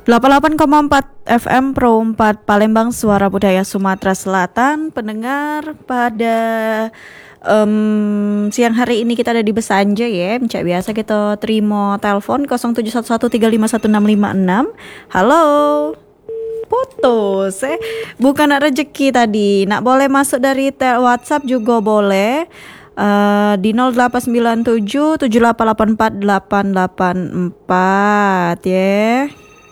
88,4 FM Pro 4 Palembang, suara budaya Sumatera Selatan. Pendengar, pada siang hari ini kita ada di Besanja ya. Macam biasa kita terima telepon 0711351656. Halo. Putus bukan nak rezeki tadi. Nak boleh masuk dari WhatsApp juga boleh. Di 0897 7884 884 ya.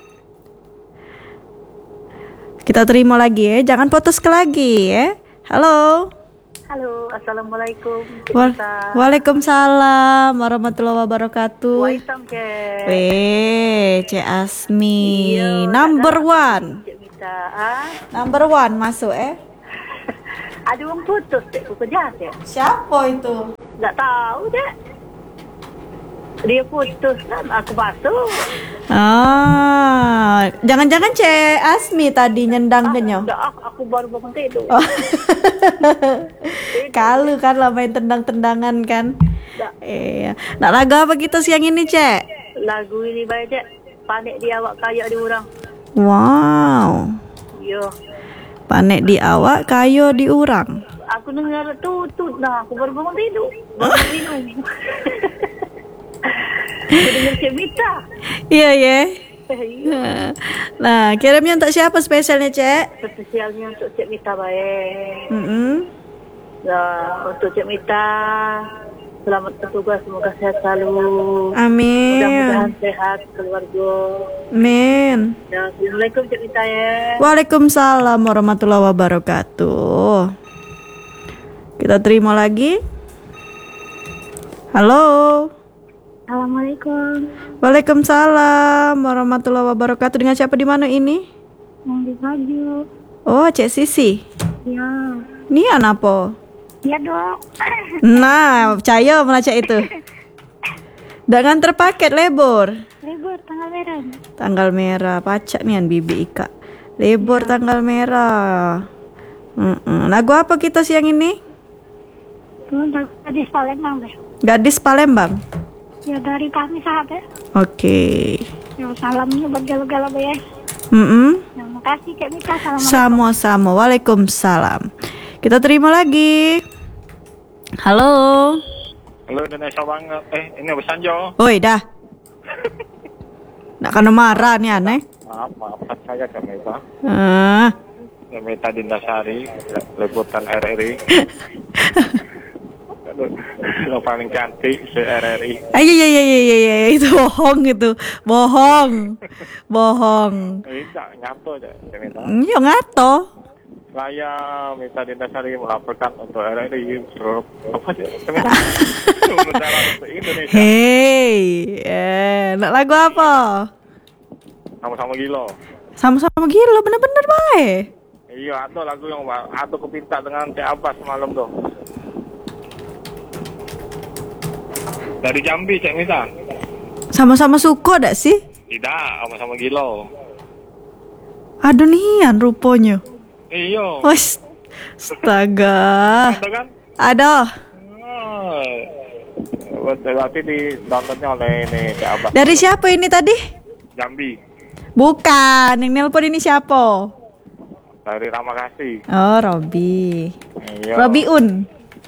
Kita terima lagi ya, jangan putus lagi ya. Halo. Halo, assalamualaikum. Waalaikumsalam warahmatullahi wabarakatuh. Waitam ke? Cik Asmi, number one. Number one masuk Ada orang putus dek, aku kerja dek. Siapa itu? Tak tahu dek. Dia putus kan, aku masuk. Jangan-jangan Cik Asmi tadi nyendang kenyo. Aku baru bangun tidur. Kalu kan lah main tendang-tendangan kan. Iya. Nak lagu apa kita siang ini Cik? Lagu ini baik dek. Panik di awak kayak di orang. Wow. Yo. Panik di awak kayo di urang. Aku dengar tutut dah. Aku baru bangun tidur. Baru minum. Aku dengar Cik Mita. Iya ya. Nah, kirimnya untuk siapa spesialnya Cik? Spesialnya untuk Cik Mita baik. Untuk Cik Mita, selamat bertugas, semoga sehat selalu. Amin. Mudah-mudahan sehat keluarga. Amin. Assalamualaikum Cik Mita ya. Waalaikumsalam warahmatullahi wabarakatuh. Kita terima lagi. Halo. Assalamualaikum. Waalaikumsalam warahmatullahi wabarakatuh. Dengan siapa di mana ini? Di Baju. Oh, Cik Sisi. Ya. Nian apa? Ya dong. Nah, percaya melacak itu. Dengan terpaket lebor. Libur tanggal merah. Tanggal merah, pacak nian Bibi Ika. Lebor tanggal merah. Lagu apa kita siang ini? Gadis Palembang deh. Gadis Palembang. Ya dari kami sahabat. Oke. Ya salamnya buat galau-galau ya. Terima kasih Cik Mita. Sama-sama. Waalaikumsalam. Kita terima lagi. Halo. Halo Indonesia banget. Ini Besanjo. Oi dah. Nak kena marah nih aneh. Maafkan saya Kak Mita. Kak Mita Dindasari, Liputan RRI. Yang paling cantik se-RRI. Iya, itu bohong. Tidak, ngato aja Kak Mita. Iya ngato. Saya Mita Dindasari melaporkan untuk RRI. Apa sih? Indonesia. Hei, nak lagu apa? Sama-sama gila. Sama-sama gila, bener-bener baik. Iya, ada lagu yang aku kepinta dengan Cik Abbas semalam tuh. Dari Jambi, Cik Mita. Sama-sama suka dak sih? Tidak, sama-sama gila. Aduh nian rupanya. Iya. Astaga. Ada kan? Ada. Berarti di downloadnya oleh ini Cik Abbas. Dari siapa ini tadi? Jambi. Bukan, yang nelpon ini siapa? Dari Ramakasih. Oh, Robi. Iya. Robiun.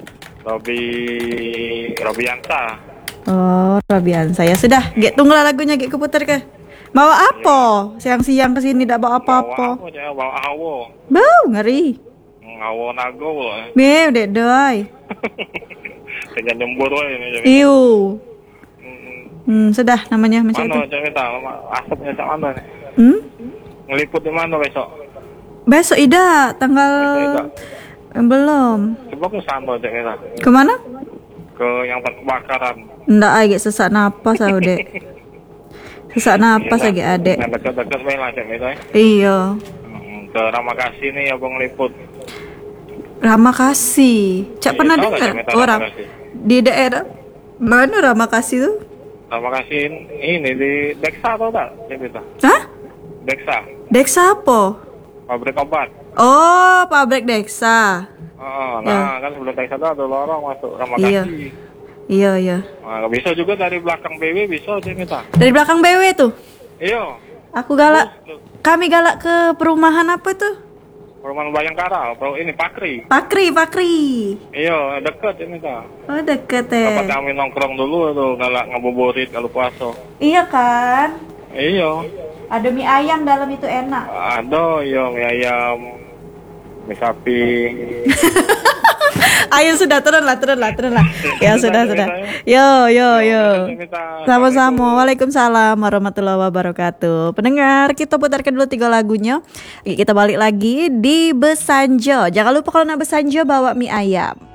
Robianta. Oh, Robian. Saya sudah. Gek tunggulah lagunya, gek keputar ke. Bawa apa? Siang-siang kesini tidak bawa apa-apa. Bawa awo. Bau ngeri. Awo nago. Nih, udah doi. Jangan nyembur ini. Iu. Sudah namanya macam itu. Mana Cik Mita? Asapnya cak mana nih? Ngeliput di mana besok? Besok Ida, tanggal belum. Coba ke sana Cik Mita. Kemana? Ke yang kebakaran. Ndak agak sesak napas aku dek. Sesak napas lagi adek. Yang dekat-dekat Mela Cik Mita. Iya. Ke Ramakasih nih abang liput. Ramakasih. Cak pernah dengar orang di daerah mana Ramakasih tuh? Ramakasih ini di Deksa atau tak Cik Mita? Hah? Deksa. Deksa apa? Pabrik obat. Oh, pabrik Deksa. Nah kan sebelum Deksa itu ada lorong masuk Ramakasih. Iya. Nah, bisa juga dari belakang BW bisa Cik Mita. Dari belakang BW tuh? Iya. Aku galak. Kami galak ke perumahan apa tuh? Perumahan Bayangkara, ini Pakri. Pakri. Iya, deket ini ta. Oh deket Tempat kami nongkrong dulu tuh, galak ngabuburit kalau puasa. Iya kan? Iya. Ada mie ayam dalam itu enak. Ada, iya mie ayam, mie sapi. Ayo sudah turun lah. Ya sudah. Yo. Sama-sama. Waalaikumsalam warahmatullahi wabarakatuh. Pendengar, kita putarkan dulu 3 lagunya. Kita balik lagi di Besanjo. Jangan lupa kalau nak Besanjo bawa mie ayam.